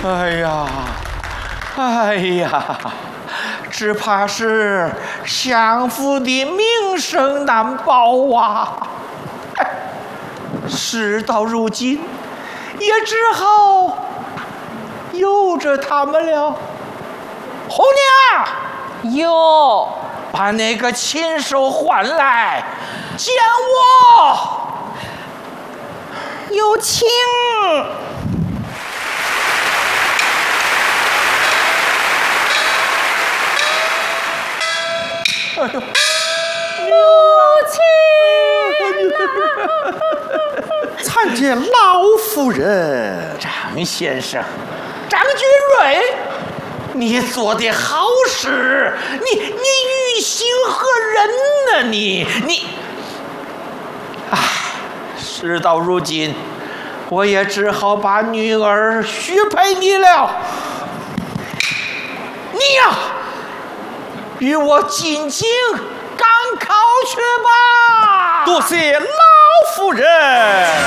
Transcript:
哎呀，哎呀，只怕是相府的名声难保啊！事到如今，也只好由着他们了。红娘， 哟， 把那个禽兽唤来，见我。 有请。 哎呦， 母亲！ 参见老夫人。 张先生，张君瑞，你做的好事，你于心何忍呢？你，唉，事到如今，我也只好把女儿许配你了。你呀，与我进京赶考去吧。 多谢老夫人。